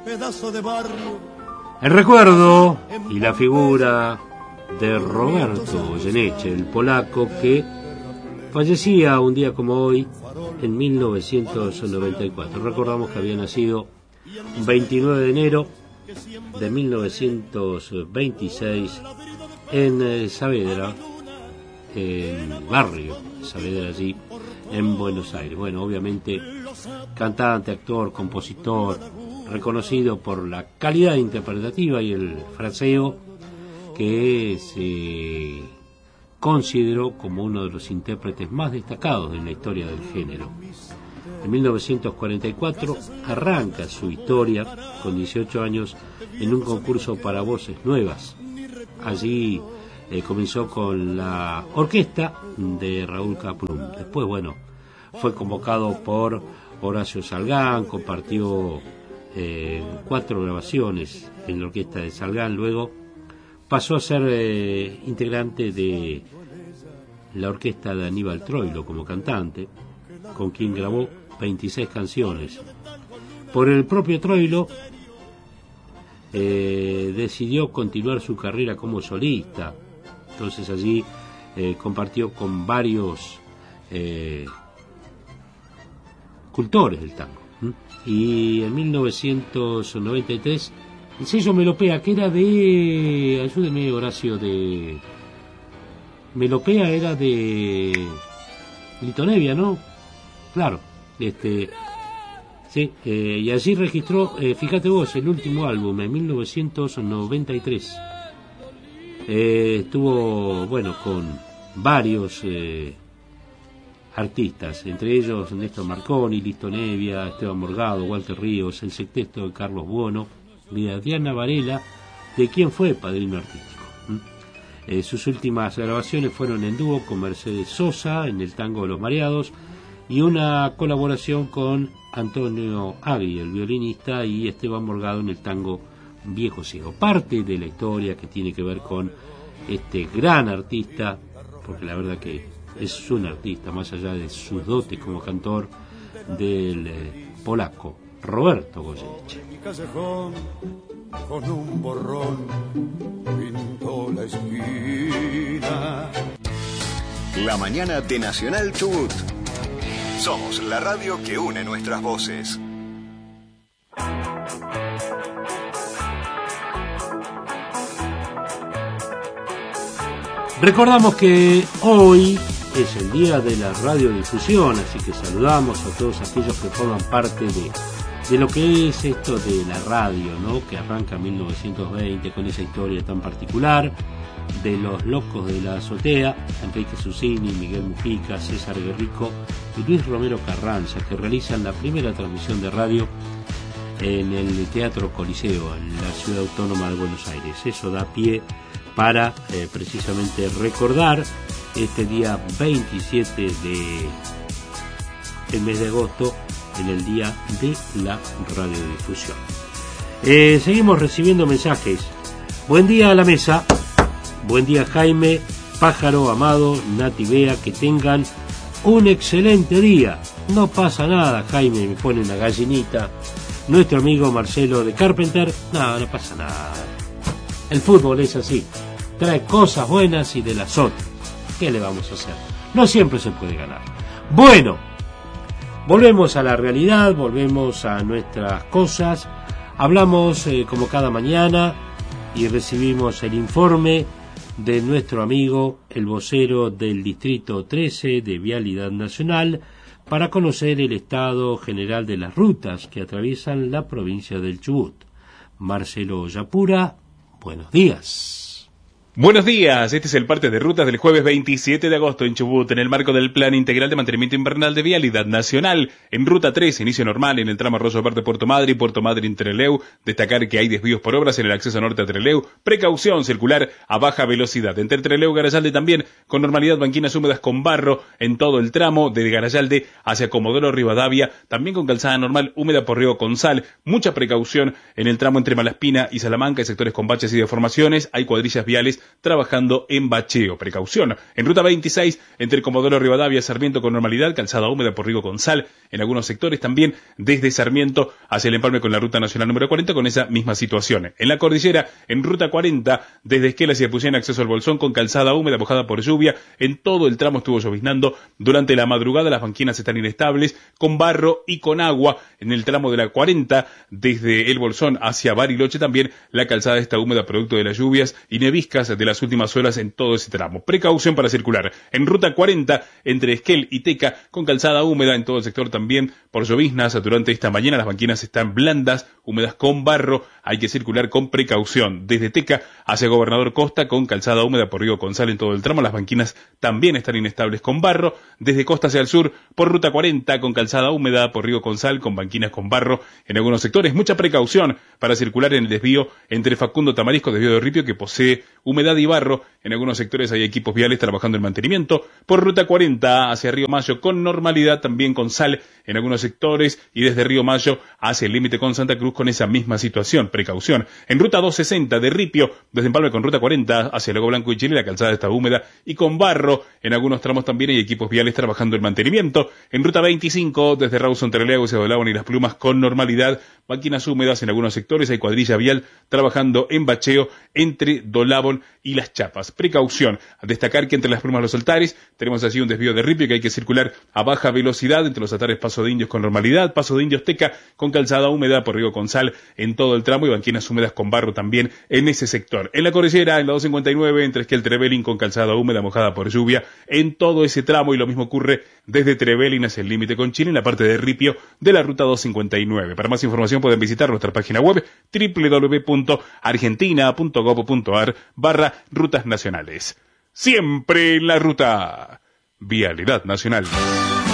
El recuerdo y la figura de Roberto Goyeneche, el polaco que fallecía un día como hoy en 1994. Recordamos que había nacido un 29 de enero de 1926 en Saavedra, en el barrio Saavedra, allí en Buenos Aires. Bueno, obviamente cantante, actor, compositor, reconocido por la calidad interpretativa y el fraseo, que se consideró como uno de los intérpretes más destacados en la historia del género. En 1944 arranca su historia con 18 años en un concurso para voces nuevas. Allí comenzó con la orquesta de Raúl Kaplum. Después, bueno, fue convocado por Horacio Salgán, compartió 4 grabaciones en la orquesta de Salgán. Luego pasó a ser integrante de la orquesta de Aníbal Troilo como cantante, con quien grabó 26 canciones. Por el propio Troilo decidió continuar su carrera como solista. Entonces allí compartió con varios cultores del tango. Y en 1993 el sello Melopea, que era de... ayúdeme, Horacio, de... Melopea era de Lito Nevia, ¿no? Claro. Sí, y allí registró, fíjate vos, el último álbum en 1993. Estuvo, bueno, con varios artistas, entre ellos Néstor Marconi, Lito Nevia, Esteban Morgado, Walter Ríos, el sexteto de Carlos Buono, de Diana Varela, de quien fue padrino artístico. Sus últimas grabaciones fueron en dúo con Mercedes Sosa en el tango de los Mareados y una colaboración con Antonio Agui, el violinista, y Esteban Morgado en el tango Viejo Ciego. Parte de la historia que tiene que ver con este gran artista, porque la verdad que es un artista, más allá de sus dotes como cantor, del polaco Roberto Goyeneche. Con un borrón pintó la esquina. La mañana de Nacional Chubut. Somos la radio que une nuestras voces. Recordamos que hoy es el día de la radiodifusión, así que saludamos a todos aquellos que forman parte de lo que es esto de la radio, ¿no? Que arranca en 1920 con esa historia tan particular de los locos de la azotea, Enrique Susini, Miguel Mujica, César Guerrico y Luis Romero Carranza, que realizan la primera transmisión de radio en el Teatro Coliseo, en la Ciudad Autónoma de Buenos Aires. Eso da pie para precisamente recordar este día 27 del mes de agosto, en el día de la radiodifusión. Seguimos recibiendo mensajes. Buen día a la mesa. Buen día, Jaime, Pájaro, Amado, Nati, Bea, que tengan un excelente día. No pasa nada, Jaime, me pone una gallinita. Nuestro amigo Marcelo de Carpenter, no pasa nada. El fútbol es así, trae cosas buenas y de las otras. ¿Qué le vamos a hacer? No siempre se puede ganar. Bueno, volvemos a la realidad, volvemos a nuestras cosas, hablamos como cada mañana y recibimos el informe de nuestro amigo, el vocero del Distrito 13 de Vialidad Nacional, para conocer el estado general de las rutas que atraviesan la provincia del Chubut. Marcelo Yapura, buenos días. Buenos días, este es el parte de rutas del jueves 27 de agosto en Chubut, en el marco del Plan Integral de Mantenimiento Invernal de Vialidad Nacional. En Ruta 3, inicio normal en el tramo Arroyo Verde Puerto Madre y Puerto Madre Trelew. Destacar que hay desvíos por obras en el acceso norte a Trelew. Precaución circular a baja velocidad. Entre Trelew y Garayalde también, con normalidad, banquinas húmedas con barro en todo el tramo de Garayalde hacia Comodoro Rivadavia, también con calzada normal húmeda por Río Consal. Mucha precaución en el tramo entre Malaspina y Salamanca, hay sectores con baches y deformaciones, hay cuadrillas viales trabajando en bacheo. Precaución. En ruta 26, entre Comodoro Rivadavia y Sarmiento con normalidad, calzada húmeda por Rigo con Sal, en algunos sectores también desde Sarmiento hacia el empalme con la ruta nacional número 40 con esa misma situación. En la cordillera, en ruta 40, desde Esquelas y Epuyén acceso al Bolsón con calzada húmeda mojada por lluvia, en todo el tramo estuvo lloviznando durante la madrugada, las banquinas están inestables, con barro y con agua. En el tramo de la 40, desde el Bolsón hacia Bariloche también la calzada está húmeda producto de las lluvias y neviscas de las últimas horas en todo ese tramo. Precaución para circular. En ruta 40, entre Esquel y Teca, con calzada húmeda en todo el sector también por lloviznas durante esta mañana, las banquinas están blandas, húmedas con barro, hay que circular con precaución. Desde Teca hacia Gobernador Costa, con calzada húmeda por Río Consal en todo el tramo, las banquinas también están inestables con barro. Desde Costa hacia el sur, por ruta 40, con calzada húmeda por Río Consal, con banquinas con barro en algunos sectores. Mucha precaución para circular en el desvío entre Facundo Tamarisco, desvío de Ripio, que posee humedad y barro. En algunos sectores hay equipos viales trabajando en mantenimiento. Por ruta 40 hacia Río Mayo con normalidad, también con sal en algunos sectores, y desde Río Mayo hacia el límite con Santa Cruz con esa misma situación. Precaución. En ruta 260 de Ripio, desde Empalme con ruta 40 hacia Lago Blanco y Chile, la calzada está húmeda y con barro. En algunos tramos también hay equipos viales trabajando en mantenimiento. En ruta 25, desde Rawson, Terreleago y Cebolabón y Las Plumas con normalidad, máquinas húmedas en algunos sectores, hay cuadrilla vial trabajando en bacheo entre Dolabón y Las Chapas. Precaución. A destacar que entre Las Plumas y Los Altares tenemos allí un desvío de Ripio que hay que circular a baja velocidad entre los Altares Paso de Indios con normalidad, Paso de Indios Teca con calzada húmeda por Río Consal en todo el tramo y banquinas húmedas con barro también en ese sector. En la cordillera, en la 259, entre Esquel Trevelin con calzada húmeda mojada por lluvia en todo ese tramo, y lo mismo ocurre desde Trevelin hacia el límite con Chile en la parte de Ripio de la ruta 259. Para más información pueden visitar nuestra página web www.argentina.gov.ar/rutas nacionales. Siempre en la ruta. Vialidad Nacional.